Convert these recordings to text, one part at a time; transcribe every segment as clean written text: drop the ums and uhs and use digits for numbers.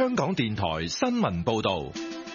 香港電台新聞報道。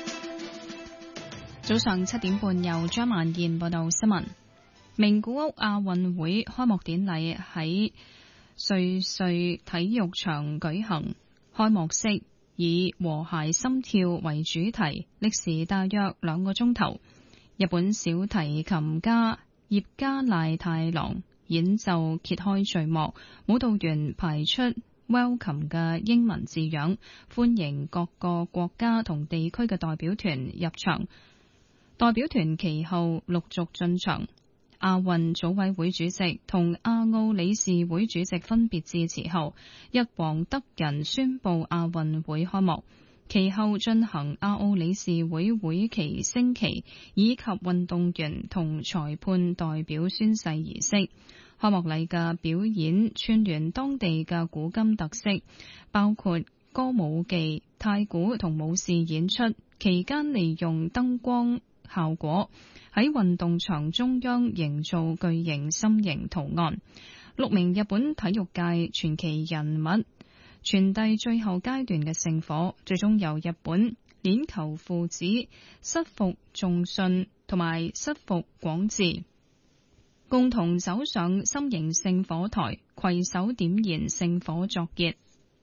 早上7點半，由張曼燕報道新聞。名古屋亞運會開幕典禮喺瑞穗體育場舉行，開幕式以和諧心跳為主題，歷時大約2個鐘頭。日本小提琴家葉加瀨太郎演奏揭開序幕，舞蹈員排出 Welcome 嘅英文字樣，歡迎各個國家同地區嘅代表團入場。代表團其後陸續進場。亞運組委會主席同亞奧理事會主席分別致辭後，日皇德仁宣布亞運會開幕。其後進行亞奧理事會會期升旗以及運動員同裁判代表宣誓儀式。開幕禮嘅表演串聯當地嘅古今特色，包括歌舞伎、太鼓同武士演出。期間利用燈光效果喺運動場中央營造巨型心形圖案。6名日本體育界傳奇人物傳遞最後階段嘅聖火，最終由日本鏈球父子室伏重信同埋室伏廣治共同走上心形聖火台，攜手點燃聖火作結。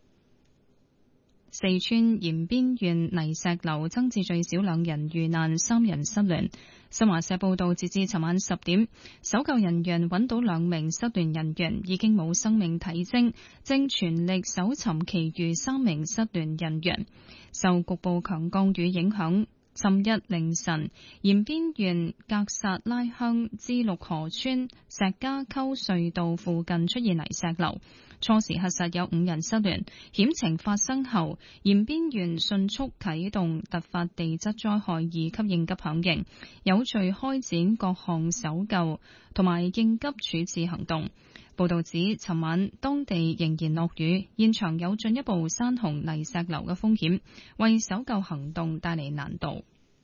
四川延邊縣泥石流增至最少2人遇難，3人失聯。新華社報道，截至尋晚10點，搜救人員揾到2名失聯人員，已經冇生命體徵，正全力搜尋其餘3名失聯人員。受局部強降雨影響，尋日凌晨，延邊縣格薩拉鄉支六河村石家溝隧道附近出現泥石流。初時核實有5人失聯，險情發生後，延邊縣迅速啟動突發地質災害2級應急響應，有序開展各項搜救同埋應急處置行動。報道指，尋晚當地仍然落雨，現場有進一步山洪泥石流嘅風險，為搜救行動帶嚟難度。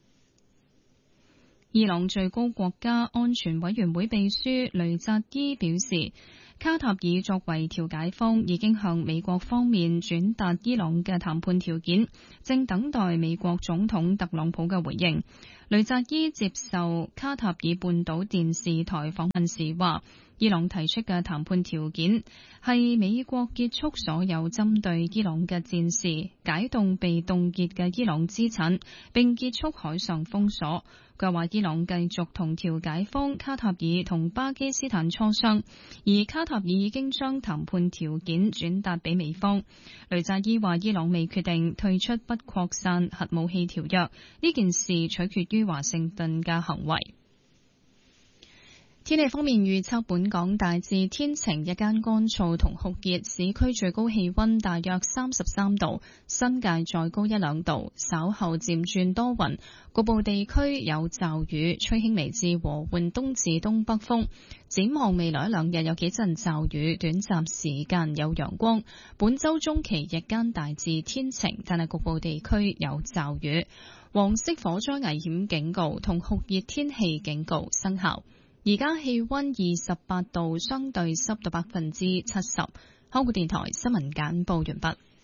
伊朗最高國家安全委員會秘書雷扎伊表示，卡塔爾作為調解方，已經向美國方面轉達伊朗嘅談判條件，正等待美國總統特朗普嘅回應。雷扎伊接受卡塔爾半島電視台訪問時話，伊朗提出嘅談判條件係美國結束所有針對伊朗嘅戰事，解凍被凍結嘅伊朗資產，並結束海上封鎖。佢話伊朗繼續同調解方卡塔爾同巴基斯坦磋商，而卡塔爾已經將談判條件轉達俾美方。雷扎伊話伊朗未決定退出不擴散核武器條約，呢件事取決於華盛頓嘅行為。天氣方面預測，本港大致天晴，日間乾燥同酷熱，市區最高氣溫大約33度，新界再高1-2度。稍後漸轉多雲，局部地區有驟雨，吹輕微至和緩東至東北風。展望未來1-2日有幾陣驟雨，短暫時間有陽光。本周中期日間大致天晴，但係局部地區有驟雨。黃色火災危險警告同酷熱天氣警告生效。而家氣溫28度，相對濕度70%。香港電台新聞簡報完畢。